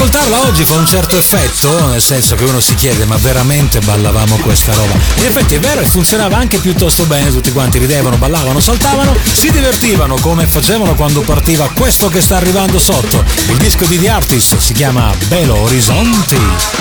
ascoltarla oggi fa un certo effetto, nel senso che uno si chiede ma veramente ballavamo questa roba? In effetti è vero e funzionava anche piuttosto bene, tutti quanti ridevano, ballavano, saltavano, si divertivano come facevano quando partiva questo che sta arrivando sotto. Il disco di The Artist si chiama Belo Horizonte.